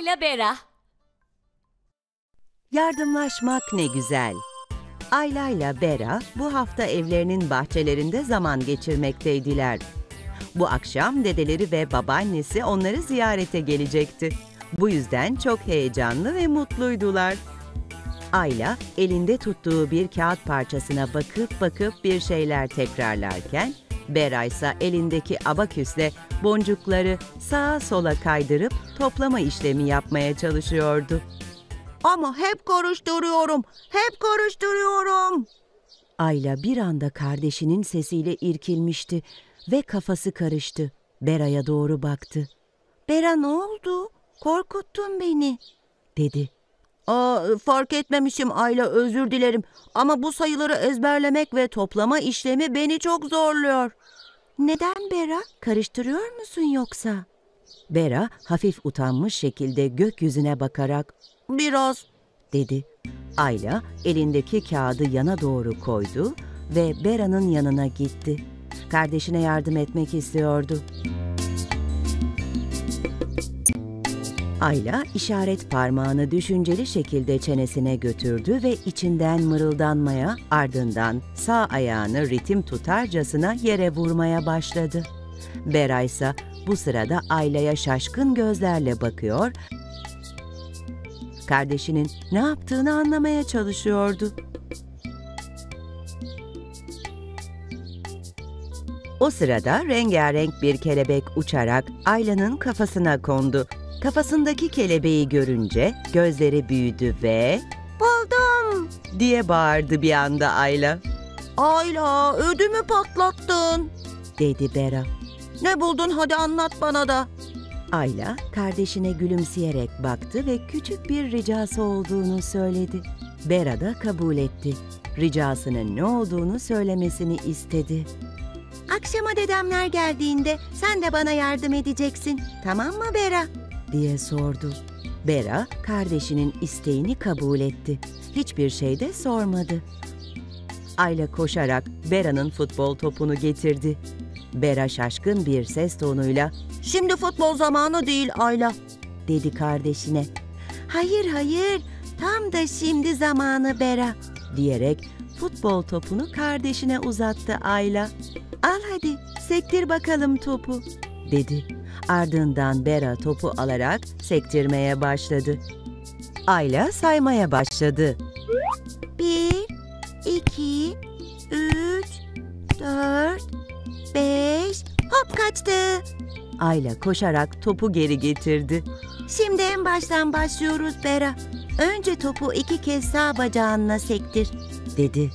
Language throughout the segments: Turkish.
Ayla Bera. Yardımlaşmak ne güzel. Ayla ile Bera bu hafta evlerinin bahçelerinde zaman geçirmekteydiler. Bu akşam dedeleri ve babaannesi onları ziyarete gelecekti. Bu yüzden çok heyecanlı ve mutluydular. Ayla elinde tuttuğu bir kağıt parçasına bakıp bir şeyler tekrarlarken, Bera ise elindeki abaküsle boncukları sağa sola kaydırıp toplama işlemi yapmaya çalışıyordu. Ama hep karıştırıyorum. Ayla bir anda kardeşinin sesiyle irkilmişti ve kafası karıştı. Bera'ya doğru baktı. Bera, ne oldu? Korkuttun beni, dedi. Fark etmemişim Ayla, özür dilerim. Ama bu sayıları ezberlemek ve toplama işlemi beni çok zorluyor. Neden Bera? Karıştırıyor musun yoksa? Bera hafif utanmış şekilde gökyüzüne bakarak Biraz, dedi. Ayla elindeki kağıdı yana doğru koydu ve Bera'nın yanına gitti. Kardeşine yardım etmek istiyordu. Ayla işaret parmağını düşünceli şekilde çenesine götürdü ve içinden mırıldanmaya, ardından sağ ayağını ritim tutarcasına yere vurmaya başladı. Bera ise bu sırada Ayla'ya şaşkın gözlerle bakıyor, kardeşinin ne yaptığını anlamaya çalışıyordu. O sırada rengarenk bir kelebek uçarak Ayla'nın kafasına kondu. Kafasındaki kelebeği görünce gözleri büyüdü ve buldum diye bağırdı bir anda Ayla. Ayla, ödümü patlattın, dedi Bera. Ne buldun, hadi anlat bana da. Ayla kardeşine gülümseyerek baktı ve küçük bir ricası olduğunu söyledi. Bera da kabul etti. Ricasının ne olduğunu söylemesini istedi. Akşama dedemler geldiğinde sen de bana yardım edeceksin, tamam mı Bera? diye sordu. Bera kardeşinin isteğini kabul etti. Hiçbir şey de sormadı. Ayla koşarak Bera'nın futbol topunu getirdi. Bera şaşkın bir ses tonuyla Şimdi futbol zamanı değil Ayla, dedi kardeşine. Hayır, tam da şimdi zamanı Bera, diyerek futbol topunu kardeşine uzattı Ayla. Al hadi, sektir bakalım topu, dedi. Ardından Bera topu alarak sektirmeye başladı. Ayla saymaya başladı. 1, 2, 3, 4, 5, hop kaçtı. Ayla koşarak topu geri getirdi. Şimdi en baştan başlıyoruz Bera. Önce topu 2 kez sağ bacağınla sektir, dedi.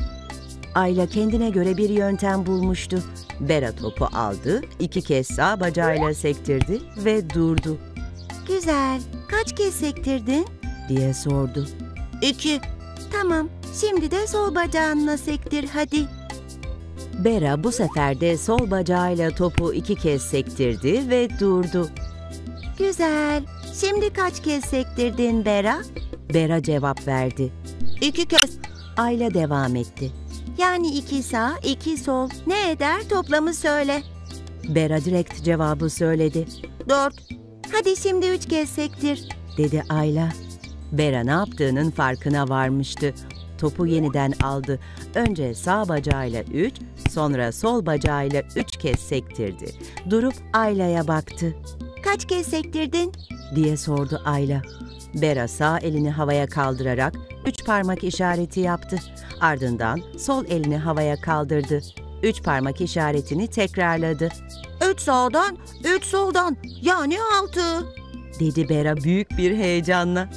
Ayla kendine göre bir yöntem bulmuştu. Bera topu aldı, 2 kez sağ bacağıyla sektirdi ve durdu. Güzel, kaç kez sektirdin? diye sordu. 2. Tamam, şimdi de sol bacağınla sektir hadi. Bera bu sefer de sol bacağıyla topu 2 kez sektirdi ve durdu. Güzel, şimdi kaç kez sektirdin Bera? Bera cevap verdi. 2 kez. Ayla devam etti. Yani 2 sağ, 2 sol. Ne eder, toplamı söyle. Bera direkt cevabı söyledi. 4. Hadi şimdi 3 kez sektir, dedi Ayla. Bera ne yaptığının farkına varmıştı. Topu yeniden aldı. Önce sağ bacağıyla 3, sonra sol bacağıyla 3 kez sektirdi. Durup Ayla'ya baktı. Kaç kez sektirdin? diye sordu Ayla. Bera sağ elini havaya kaldırarak 3 parmak işareti yaptı. Ardından sol elini havaya kaldırdı. 3 parmak işaretini tekrarladı. 3 sağdan, 3 soldan, yani 6, dedi Bera büyük bir heyecanla.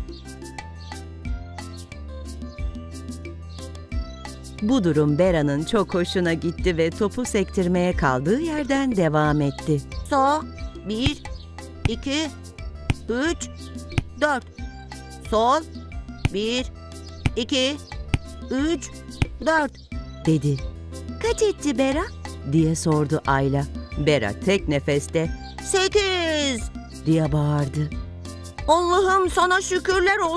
Bu durum Bera'nın çok hoşuna gitti ve topu sektirmeye kaldığı yerden devam etti. Sağ, 1, 2, 3, 4. Sol, 1, 2, 3, 4, dedi. Kaç etti Bera? diye sordu Ayla. Bera tek nefeste 8 diye bağırdı. Allah'ım sana şükürler olsun.